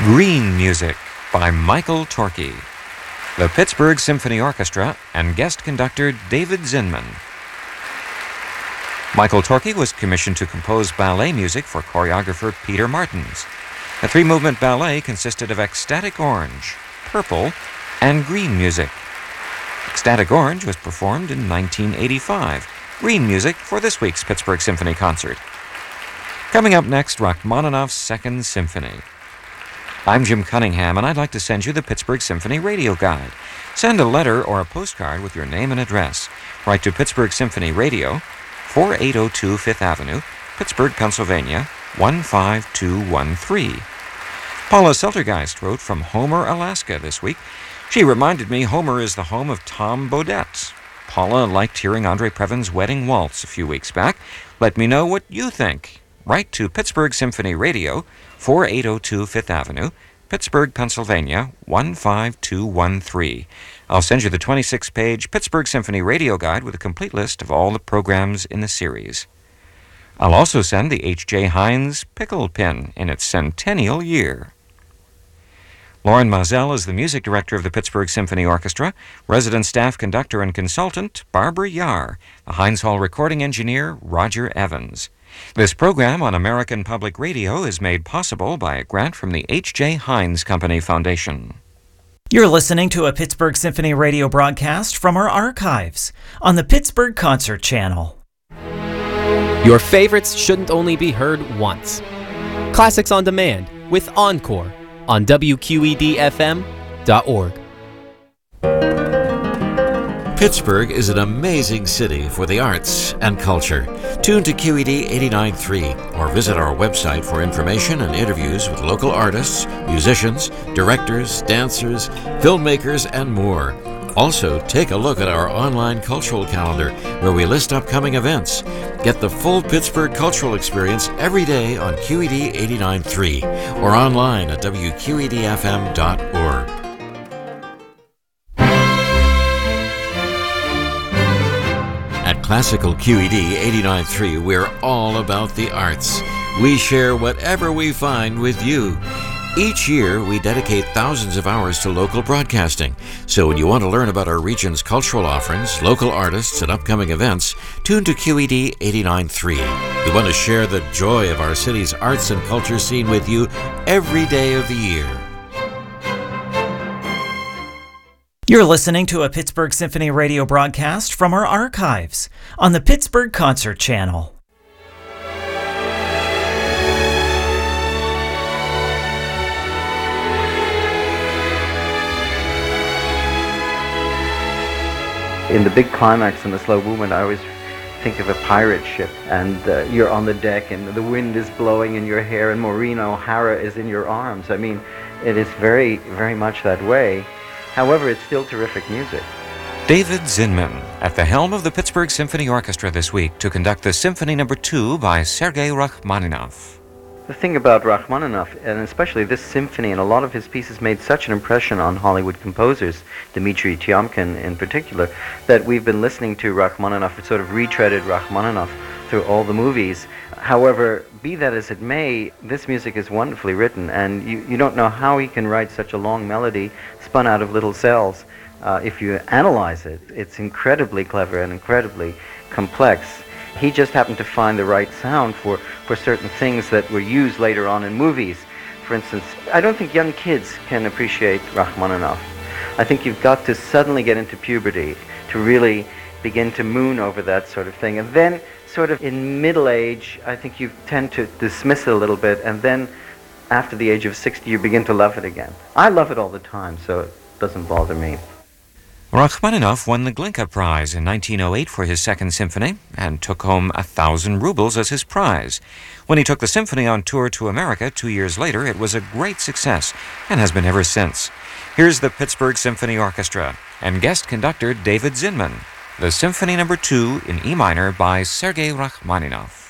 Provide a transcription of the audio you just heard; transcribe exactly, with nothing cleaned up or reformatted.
Green Music by Michael Torke. The Pittsburgh Symphony Orchestra and guest conductor David Zinman. Michael Torke was commissioned to compose ballet music for choreographer Peter Martins. The three-movement ballet consisted of Ecstatic Orange, Purple, and Green Music. Ecstatic Orange was performed in nineteen eighty-five. Green Music for this week's Pittsburgh Symphony Concert. Coming up next, Rachmaninoff's Second Symphony. I'm Jim Cunningham, and I'd like to send you the Pittsburgh Symphony Radio Guide. Send a letter or a postcard with your name and address. Write to Pittsburgh Symphony Radio, forty-eight oh two Fifth Avenue, Pittsburgh, Pennsylvania, one five two one three. Paula Seltergeist wrote from Homer, Alaska this week. She reminded me Homer is the home of Tom Bodett. Paula liked hearing Andre Previn's Wedding Waltz a few weeks back. Let me know what you think. Write to Pittsburgh Symphony Radio, forty-eight oh two Fifth Avenue, Pittsburgh, Pennsylvania, one five two one three. I'll send you the twenty-six page Pittsburgh Symphony Radio Guide with a complete list of all the programs in the series. I'll also send the H J Heinz Pickle Pin in its centennial year. Lauren Mazel is the music director of the Pittsburgh Symphony Orchestra. Resident staff conductor and consultant, Barbara Yar. The Heinz Hall recording engineer, Roger Evans. This program on American Public Radio is made possible by a grant from the H J Heinz Company Foundation. You're listening to a Pittsburgh Symphony Radio broadcast from our archives on the Pittsburgh Concert Channel. Your favorites shouldn't only be heard once. Classics on Demand with Encore on W Q E D F M dot org. Pittsburgh is an amazing city for the arts and culture. Tune to Q E D eighty-nine point three or visit our website for information and interviews with local artists, musicians, directors, dancers, filmmakers, and more. Also, take a look at our online cultural calendar where we list upcoming events. Get the full Pittsburgh cultural experience every day on Q E D eighty-nine point three or online at W Q E D F M dot org. At Classical Q E D eighty-nine point three, we're all about the arts. We share whatever we find with you. Each year, we dedicate thousands of hours to local broadcasting. So when you want to learn about our region's cultural offerings, local artists, and upcoming events, tune to Q E D eighty-nine point three. We want to share the joy of our city's arts and culture scene with you every day of the year. You're listening to a Pittsburgh Symphony Radio broadcast from our archives on the Pittsburgh Concert Channel. In the big climax and the slow movement, I always think of a pirate ship, and uh, you're on the deck, and the wind is blowing in your hair, and Maureen O'Hara is in your arms. I mean, it is very, very much that way. However, it's still terrific music. David Zinman, at the helm of the Pittsburgh Symphony Orchestra this week to conduct the Symphony Number Two by Sergei Rachmaninoff. The thing about Rachmaninoff, and especially this symphony and a lot of his pieces, made such an impression on Hollywood composers, Dmitri Tiomkin in particular, that we've been listening to Rachmaninoff, sort of retreaded Rachmaninoff through all the movies. However, be that as it may, this music is wonderfully written, and you, you don't know how he can write such a long melody spun out of little cells. Uh, if you analyze it, it's incredibly clever and incredibly complex. He just happened to find the right sound for, for certain things that were used later on in movies. For instance, I don't think young kids can appreciate Rachmaninoff. I think you've got to suddenly get into puberty to really begin to moon over that sort of thing. And then, sort of in middle age, I think you tend to dismiss it a little bit, and then after the age of sixty, you begin to love it again. I love it all the time, so it doesn't bother me. Rachmaninoff won the Glinka Prize in nineteen oh eight for his Second Symphony and took home a thousand rubles as his prize. When he took the symphony on tour to America two years later, it was a great success and has been ever since. Here's the Pittsburgh Symphony Orchestra and guest conductor David Zinman, the Symphony Number Two in E minor by Sergei Rachmaninoff.